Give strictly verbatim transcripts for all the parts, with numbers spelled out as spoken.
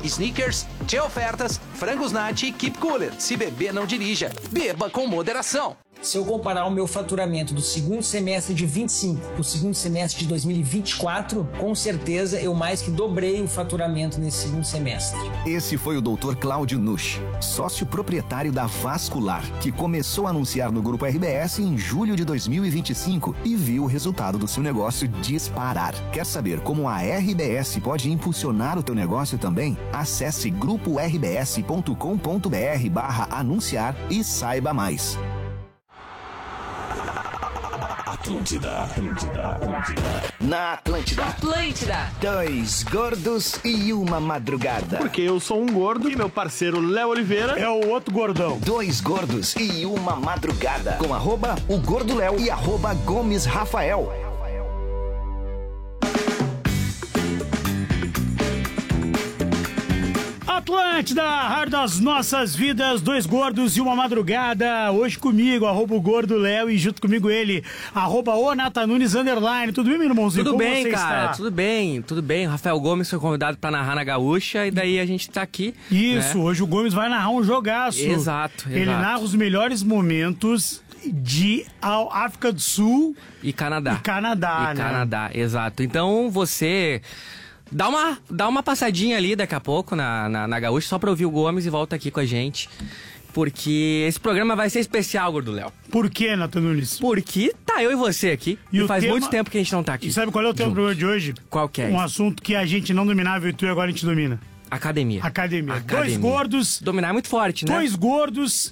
Snickers, Tchê Ofertas, Frangos Nati e Keep Cooler. Se beber, não dirija. Beba com moderação. Se eu comparar o meu faturamento do segundo semestre de vinte e cinco para o segundo semestre de dois mil e vinte e quatro, com certeza eu mais que dobrei o faturamento nesse segundo semestre. Esse foi o doutor Cláudio Nusch, sócio proprietário da Vascular, que começou a anunciar no Grupo R B S em julho de dois mil e vinte e cinco e viu o resultado do seu negócio disparar. Quer saber como a R B S pode impulsionar o teu negócio também? Acesse grupo r b s ponto com ponto b r barra anunciar e saiba mais. Atlântida, Atlântida, Atlântida. Na Atlântida. Atlântida. Dois gordos e uma madrugada. Porque eu sou um gordo e meu parceiro Léo Oliveira é o outro gordão. Dois gordos e uma madrugada. Com arroba o Gordo Léo e arroba Gomes Rafael. Atlântida, rádio das nossas vidas, dois gordos e uma madrugada. Hoje comigo, arroba o Gordo Léo e junto comigo ele, arroba o Nata Nunes, underline. Tudo bem, meu irmãozinho? Tudo Como bem, você cara, está? tudo bem, tudo bem. O Rafael Gomes foi convidado pra narrar na Gaúcha e daí a gente tá aqui. Isso, né? Hoje o Gomes vai narrar um jogaço. Exato, Ele exato. narra os melhores momentos de África do Sul E Canadá. e Canadá, E né? Canadá, exato. Então você... Dá uma, dá uma passadinha ali daqui a pouco na, na, na Gaúcha, só pra ouvir o Gomes e volta aqui com a gente. Porque esse programa vai ser especial, Gordo Léo. Por que, Nata Nunes? Porque tá eu e você aqui. E E, o faz tema- muito tempo que a gente não tá aqui. E sabe qual é o tema do junto. programa de hoje? Qual que é? Um assunto que a gente não dominava e tu e agora a gente domina. Academia. Academia. Academia. Dois gordos, Dominar é muito forte, né? dois gordos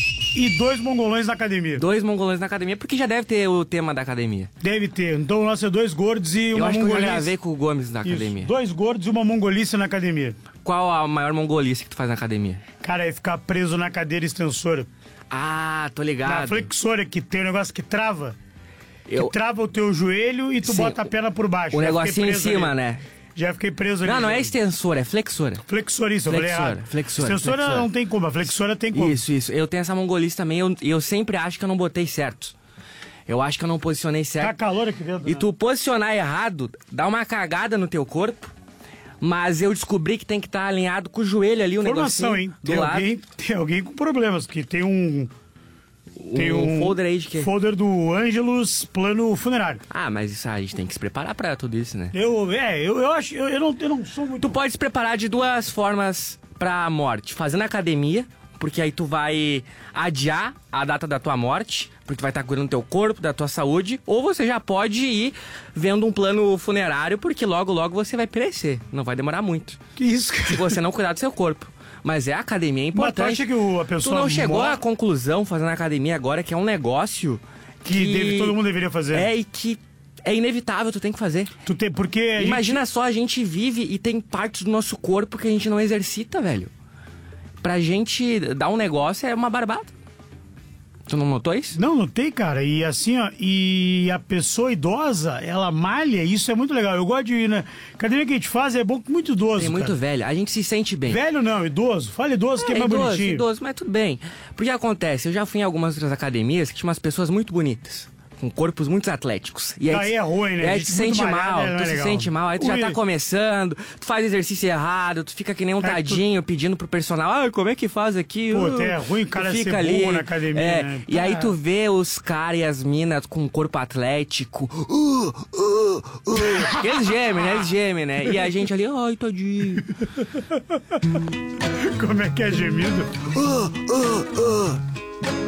e dois mongolões na academia. Dois mongolões na academia, porque já deve ter o tema da academia. Deve ter. Então o nosso é dois gordos e Eu uma acho que eu já mongolice. gravei com o Gomes na Isso. academia. Dois gordos e uma mongolice na academia. Qual a maior mongolice que tu faz na academia? Cara, é ficar preso na cadeira extensora. Ah, tô Na ligado. flexora, que tem um negócio que trava. Eu... Que trava o teu joelho e tu Sim, bota a perna por baixo. O Já fiquei negocinho em preso cima, ali. né? Já fiquei preso ali. Não, não é já. extensora, é flexora. Flexorista, eu falei Flexora, errado. flexora, Extensora flexora. não tem como, a flexora tem como. Isso, isso. Eu tenho essa mongolice também e eu, eu sempre acho que eu não botei certo. Eu acho que eu não posicionei Tá certo. calor aqui dentro. E né? tu posicionar errado, dá uma cagada no teu corpo. Mas eu descobri que tem que estar alinhado com o joelho ali, o Informação, negocinho hein? do Tem lado. alguém, tem alguém com problemas, que tem um... Tem um um folder aí de quê? folder do Ângelus Plano Funerário. Ah, mas isso aí, a gente tem que se preparar pra tudo isso, né? Eu, é, eu, eu acho, eu, eu, não, eu não sou muito... Tu pode se preparar de duas formas pra morte. Fazendo academia, porque aí tu vai adiar a data da tua morte, porque tu vai estar cuidando do teu corpo, da tua saúde, ou você já pode ir vendo um plano funerário, porque logo, logo você vai perecer. Não vai demorar muito. Que isso, Se cara? você não cuidar do seu corpo. Mas é a academia é Mas tu importante. acha que o- a pessoa Tu não chegou morre? à conclusão fazendo academia agora que é um negócio Que deve- todo mundo deveria fazer. É, e que é inevitável, tu tem que fazer. Tu tem, porque a gente- Imagina só, a gente vive e tem partes do nosso corpo que a gente não exercita, velho. Pra gente dar um negócio é uma barbada. Tu não notou isso? Não, não tem, cara. E assim, ó, e a pessoa idosa, ela malha, isso é muito legal. Eu gosto de ir na academia que a gente faz, é bom com muito idoso, Tem muito cara. velho. A gente se sente bem. Velho não, idoso. Fala idoso que é mais idoso, bonitinho. idoso, mas tudo bem. Porque acontece, eu já fui em algumas outras academias que tinha umas pessoas muito bonitas. Com corpos muito atléticos. E Daí é ruim, né? E aí Gente tu se muito sente malhada, mal, né? Não é tu se legal. sente mal, aí tu já Ui. tá começando, tu faz exercício errado, tu fica que nem um Aí tu- tadinho pedindo pro personal, ah, como é que faz aqui? Pô, Uh, é ruim o tu cara fica ser ali, burro na academia, é, né? E aí Ah. tu vê os caras e as minas com um corpo atlético, uh, uh, uh, eles gemem, né? Eles gemem, né? E a gente ali, ai, tadinho. Como é que é gemido? Uh, uh, uh.